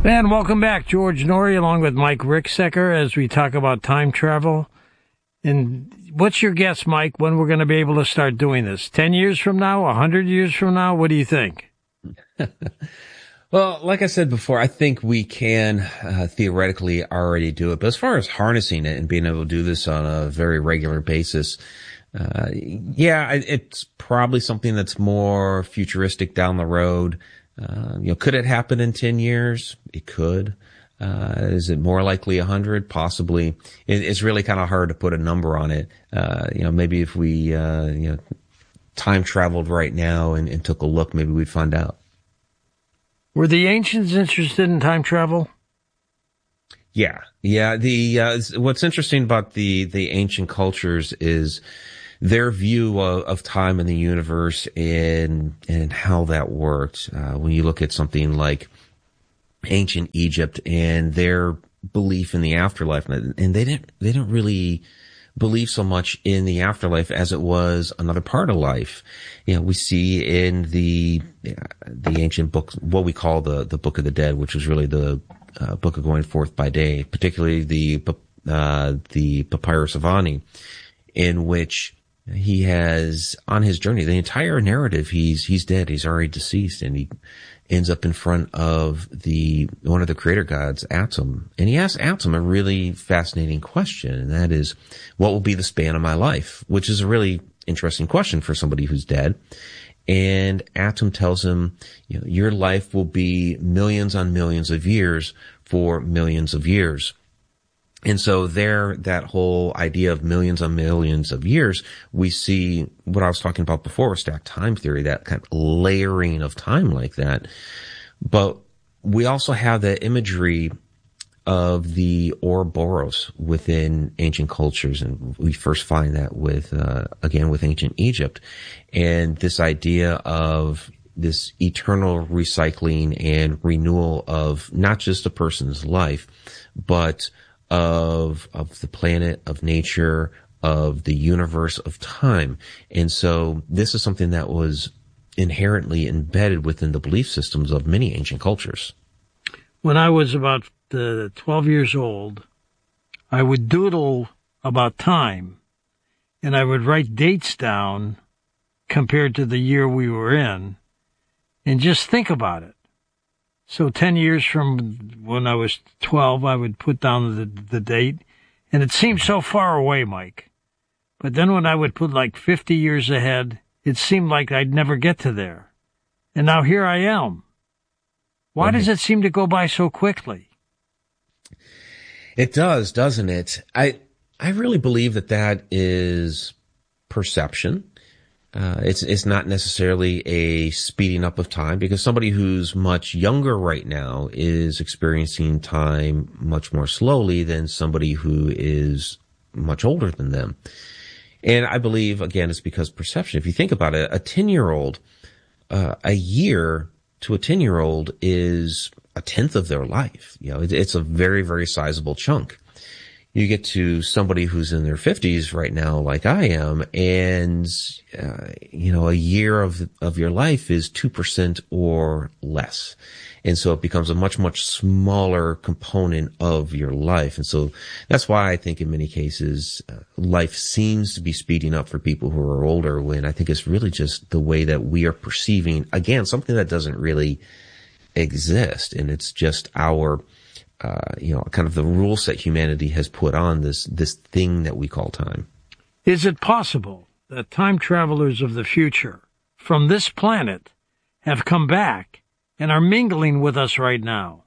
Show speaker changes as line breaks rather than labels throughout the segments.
And welcome back, George Noory, along with Mike Ricksecker, as we talk about time travel. And what's your guess, Mike, when we're going to be able to start doing this? 10 years from now? 100 years from now? What do you think?
Well, like I said before, I think we can theoretically already do it. But as far as harnessing it and being able to do this on a very regular basis, it's probably something that's more futuristic down the road. Could it happen in 10 years? It could. Is it more likely 100? Possibly. It's really kind of hard to put a number on it. Maybe if we, time traveled right now and took a look, maybe we'd find out.
Were the ancients interested in time travel?
Yeah. What's interesting about the ancient cultures is their view of time in the universe and how that worked. When you look at something like ancient Egypt and their belief in the afterlife, and they didn't really believe so much in the afterlife as it was another part of life. We see in the ancient books, what we call the Book of the Dead, which was really the Book of Going Forth by Day, particularly the Papyrus of Ani, in which he has, on his journey, the entire narrative, he's dead, he's already deceased, and he ends up in front of one of the creator gods, Atum. And he asks Atum a really fascinating question, and that is, what will be the span of my life? Which is a really interesting question for somebody who's dead. And Atum tells him, your life will be millions on millions of years for millions of years. And so that whole idea of millions on millions of years, we see what I was talking about before with stacked time theory, that kind of layering of time like that. But we also have the imagery of the Ouroboros within ancient cultures. And we first find that with ancient Egypt. And this idea of this eternal recycling and renewal of not just a person's life, but of the planet, of nature, of the universe, of time. And so this is something that was inherently embedded within the belief systems of many ancient cultures.
When I was about 12 years old, I would doodle about time, and I would write dates down compared to the year we were in, and just think about it. So 10 years from when I was 12, I would put down the date, and it seemed so far away, Mike. But then when I would put like 50 years ahead, it seemed like I'd never get to there. And now here I am. Why does it seem to go by so quickly?
It does, doesn't it? I really believe that is perception. It's not necessarily a speeding up of time, because somebody who's much younger right now is experiencing time much more slowly than somebody who is much older than them. And I believe, again, it's because perception. If you think about it, a 10-year-old, a year to a 10-year-old is a tenth of their life. It's a very, very sizable chunk. You get to somebody who's in their 50s right now, like I am, and, a year of your life is 2% or less. And so it becomes a much, much smaller component of your life. And so that's why I think in many cases, life seems to be speeding up for people who are older, when I think it's really just the way that we are perceiving, again, something that doesn't really exist. And it's just our kind of the rules that humanity has put on this thing that we call time.
Is it possible that time travelers of the future from this planet have come back and are mingling with us right now?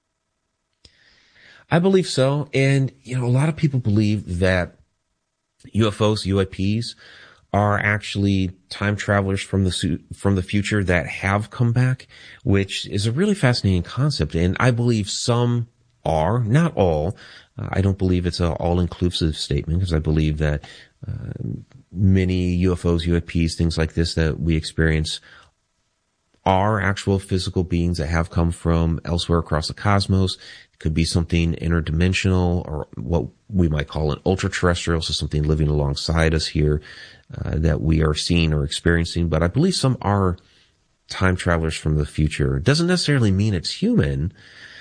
I believe so. And, a lot of people believe that UFOs, UAPs, are actually time travelers from the future that have come back, which is a really fascinating concept. And I believe some are, not all. I don't believe it's an all-inclusive statement, because I believe that many UFOs, UAPs, things like this that we experience are actual physical beings that have come from elsewhere across the cosmos. It could be something interdimensional, or what we might call an ultra-terrestrial, so something living alongside us here that we are seeing or experiencing. But I believe some are time travelers from the future. It doesn't necessarily mean it's human.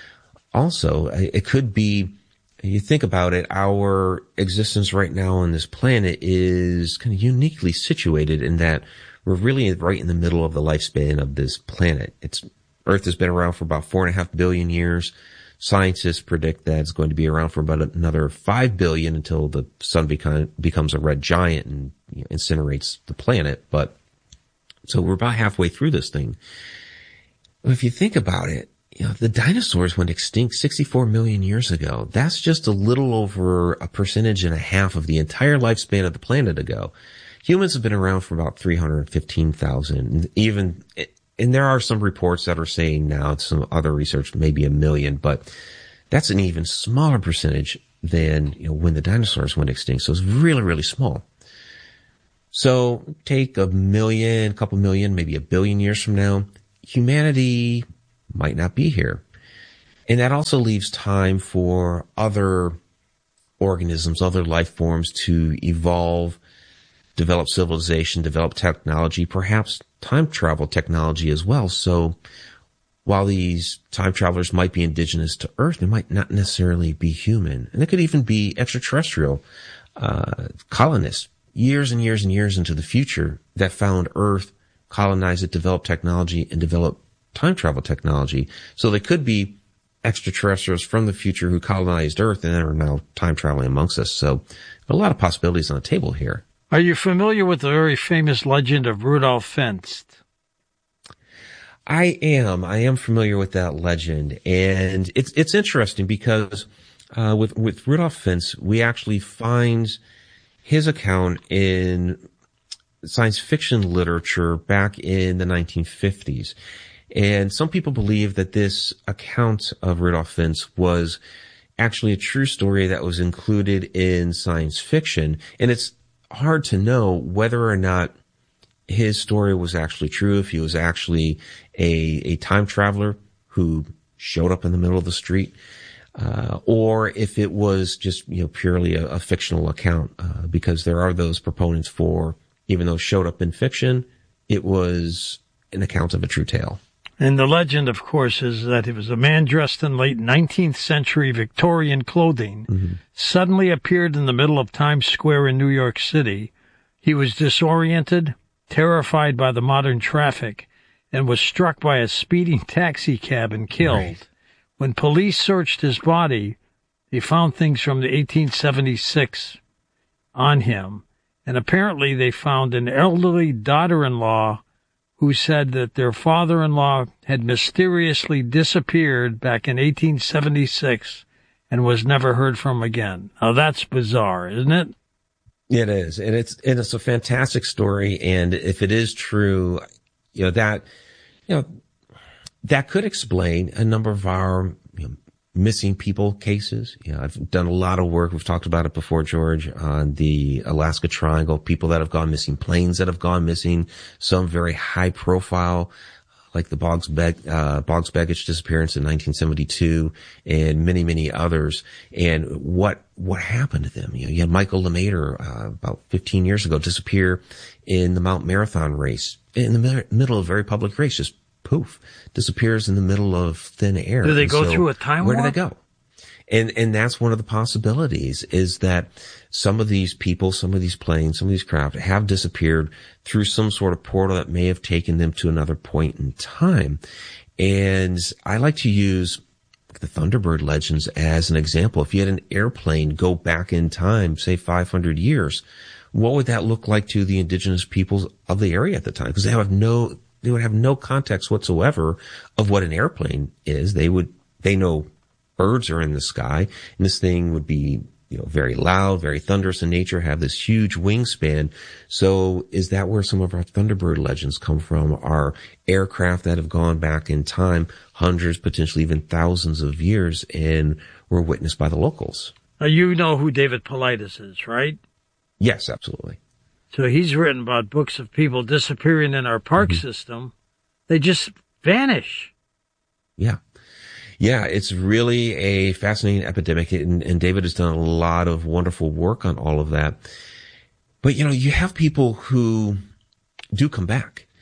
also, it could be, you think about it, our existence right now on this planet is kind of uniquely situated in that we're really right in the middle of the lifespan of this planet. Earth has been around for about 4.5 billion years. Scientists predict that it's going to be around for about another 5 billion until the sun becomes a red giant and incinerates the planet. But so we're about halfway through this thing. If you think about it, the dinosaurs went extinct 64 million years ago. That's just a little over 1.5% of the entire lifespan of the planet ago. Humans have been around for about 315,000. And there are some reports that are saying now, some other research, maybe 1 million, but that's an even smaller percentage than, when the dinosaurs went extinct. So it's really, really small. So take 1 million, a couple million, maybe 1 billion years from now, humanity might not be here. And that also leaves time for other organisms, other life forms to evolve, develop civilization, develop technology, perhaps time travel technology as well. So while these time travelers might be indigenous to Earth, they might not necessarily be human. And they could even be extraterrestrial colonists years and years and years into the future that found Earth, colonized it, developed technology, and developed time travel technology. So they could be extraterrestrials from the future who colonized Earth and are now time traveling amongst us. So a lot of possibilities on the table here.
Are you familiar with the very famous legend of Rudolf Fenst?
I am familiar with that legend. And it's interesting because, with Rudolf Fenst, we actually find his account in science fiction literature back in the 1950s. And some people believe that this account of Rudolf Fenst was actually a true story that was included in science fiction. And it's hard to know whether or not his story was actually true, if he was actually a time traveler who showed up in the middle of the street, or if it was just, purely a fictional account, because there are those proponents for, even though it showed up in fiction, it was an account of a true tale.
And the legend, of course, is that it was a man dressed in late 19th century Victorian clothing, suddenly appeared in the middle of Times Square in New York City. He was disoriented, terrified by the modern traffic, and was struck by a speeding taxi cab and killed. Right. When police searched his body, they found things from the 1876 on him, and apparently they found an elderly daughter-in-law who said that their father-in-law had mysteriously disappeared back in 1876 and was never heard from again. Now that's bizarre, isn't it?
It is. And it's a fantastic story. And if it is true, that could explain a number of our missing people cases. I've done a lot of work. We've talked about it before, George, on the Alaska Triangle, people that have gone missing, planes that have gone missing, some very high profile, like the Boggs Baggage disappearance in 1972 and many, many others. And what happened to them? You had Michael LeMaitre, about 15 years ago, disappear in the Mount Marathon race in the middle of a very public race, just poof, disappears in the middle of thin air.
Do they go through a time warp?
Where do they go? And that's one of the possibilities, is that some of these people, some of these planes, some of these craft have disappeared through some sort of portal that may have taken them to another point in time. And I like to use the Thunderbird legends as an example. If you had an airplane go back in time, say 500 years, what would that look like to the indigenous peoples of the area at the time? Because they would have no context whatsoever of what an airplane is. They know birds are in the sky, and this thing would be, very loud, very thunderous in nature, have this huge wingspan. So is that where some of our Thunderbird legends come from? Are aircraft that have gone back in time hundreds, potentially even thousands of years, and were witnessed by the locals?
Now, you know who David Paulides is, right?
Yes, absolutely.
So he's written about books of people disappearing in our park system. They just vanish.
Yeah. Yeah, it's really a fascinating epidemic, and David has done a lot of wonderful work on all of that. But, you have people who do come back.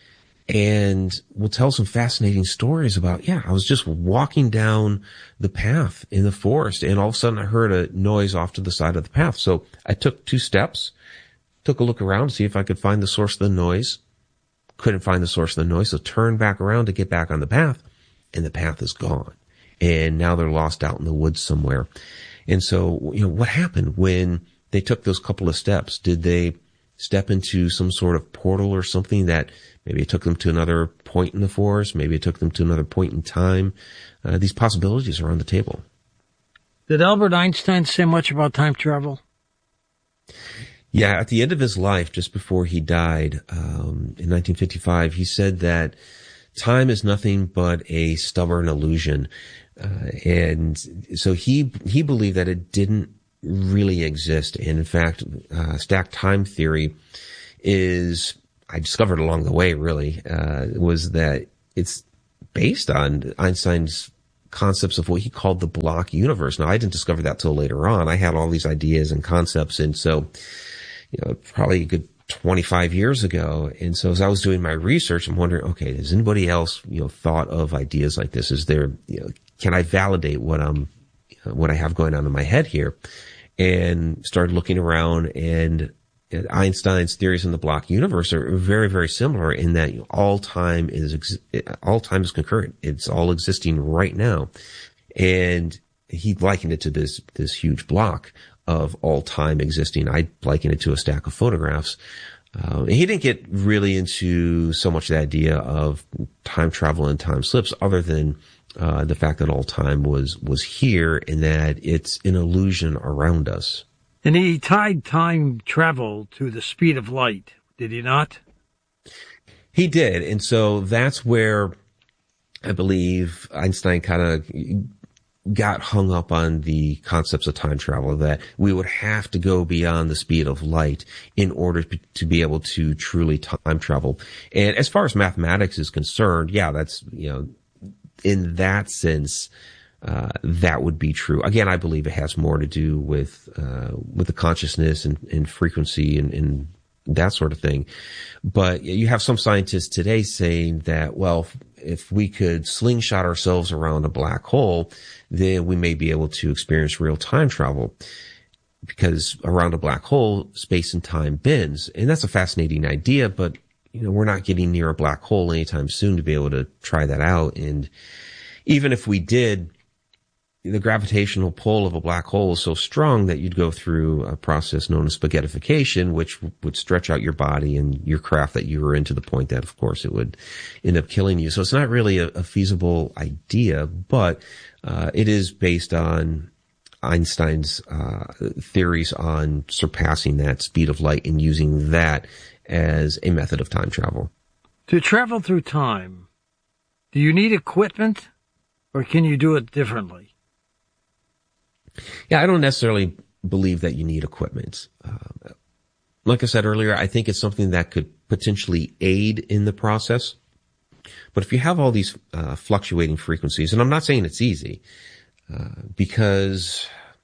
and will tell some fascinating stories about, I was just walking down the path in the forest, and all of a sudden I heard a noise off to the side of the path. So I took 2 steps, took a look around to see if I could find the source of the noise. Couldn't find the source of the noise, so turned back around to get back on the path, and the path is gone. And now they're lost out in the woods somewhere. And so, what happened when they took those couple of steps? Did they step into some sort of portal or something that maybe it took them to another point in the forest? Maybe it took them to another point in time. These possibilities are on the table.
Did Albert Einstein say much about time travel?
Yeah, at the end of his life, just before he died, in 1955, he said that time is nothing but a stubborn illusion. And so he believed that it didn't really exist. And in fact, stacked time theory I discovered along the way really, was that it's based on Einstein's concepts of what he called the block universe. Now, I didn't discover that till later on. I had all these ideas and concepts. And so, probably a good 25 years ago. And so as I was doing my research, I'm wondering, okay, has anybody else, thought of ideas like this? Is there, can I validate what I have going on in my head here? And started looking around, and Einstein's theories in the block universe are very, very similar in that all time is concurrent. It's all existing right now. And he likened it to this huge block of all time existing. I liken it to a stack of photographs. He didn't get really into so much the idea of time travel and time slips, other than the fact that all time was here, and that it's an illusion around us.
And he tied time travel to the speed of light, did he not?
He did. And so that's where I believe Einstein kind of got hung up on the concepts of time travel, that we would have to go beyond the speed of light in order to be able to truly time travel. And as far as mathematics is concerned, that's, in that sense, that would be true. Again, I believe it has more to do with the consciousness and frequency and that sort of thing. But you have some scientists today saying that, well, if we could slingshot ourselves around a black hole, then we may be able to experience real time travel, because around a black hole, space and time bends. And that's a fascinating idea, but we're not getting near a black hole anytime soon to be able to try that out. And even if we did, the gravitational pull of a black hole is so strong that you'd go through a process known as spaghettification, which would stretch out your body and your craft that you were in, to the point that, of course, it would end up killing you. So it's not really a feasible idea, but it is based on Einstein's theories on surpassing that speed of light and using that as a method of time travel.
To travel through time, do you need equipment, or can you do it differently?
Yeah, I don't necessarily believe that you need equipment. Like I said earlier, I think it's something that could potentially aid in the process. But if you have all these fluctuating frequencies, and I'm not saying it's easy, because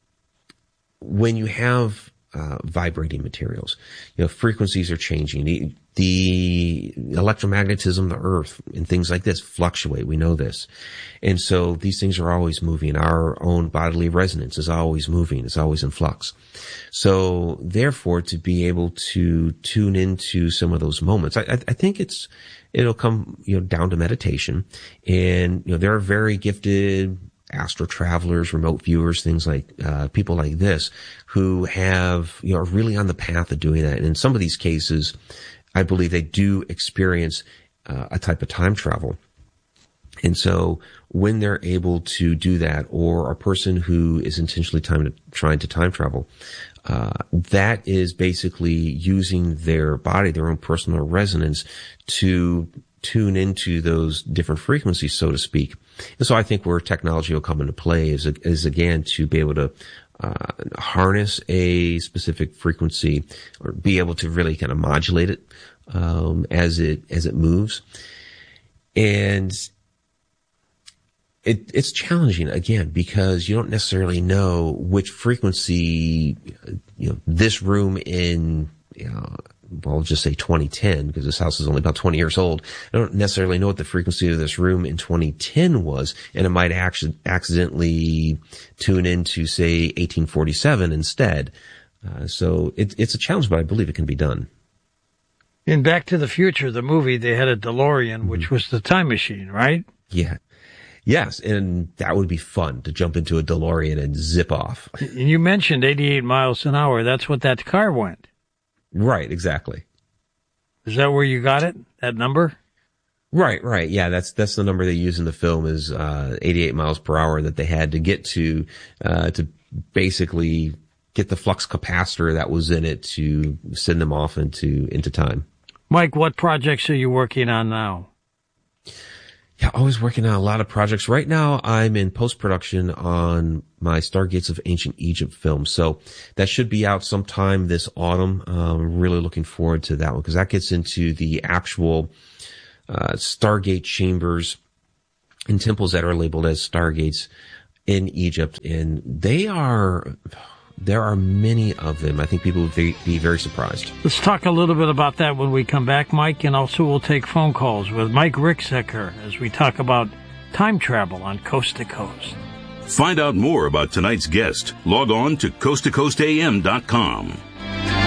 when you have vibrating materials, frequencies are changing. The electromagnetism, the earth, and things like this fluctuate. We know this. And so these things are always moving. Our own bodily resonance is always moving. It's always in flux. So therefore, to be able to tune into some of those moments, I think it'll come, down to meditation. And, there are very gifted astro travelers, remote viewers, things like, people like this who have, are really on the path of doing that. And in some of these cases, I believe they do experience a type of time travel. And so when they're able to do that, or a person who is intentionally trying to time travel, that is basically using their body, their own personal resonance, to tune into those different frequencies, so to speak. And so I think where technology will come into play is again to be able to harness a specific frequency, or be able to really kind of modulate it as it moves. And it's challenging again, because you don't necessarily know which frequency this room in well, I'll just say 2010, because this house is only about 20 years old. I don't necessarily know what the frequency of this room in 2010 was, and it might actually accidentally tune into, say, 1847 instead. So it's a challenge, but I believe it can be done.
In Back to the Future, the movie, they had a DeLorean, which was the time machine, right?
Yeah. Yes, and that would be fun to jump into a DeLorean and zip off.
And you mentioned 88 miles an hour. That's what that car went.
Right, exactly.
Is that where you got it? That number?
Right. Yeah, that's the number they use in the film is 88 miles per hour that they had to get to basically get the flux capacitor that was in it to send them off into time.
Mike, what projects are you working on now?
Yeah, always working on a lot of projects. Right now, I'm in post-production on my Stargates of Ancient Egypt film. So that should be out sometime this autumn. Really looking forward to that one because that gets into the actual Stargate chambers and temples that are labeled as Stargates in Egypt. And there are many of them. I think people would be very surprised.
Let's talk a little bit about that when we come back, Mike, and also we'll take phone calls with Mike Ricksecker as we talk about time travel on Coast to Coast.
Find out more about tonight's guest. Log on to coasttocoastam.com.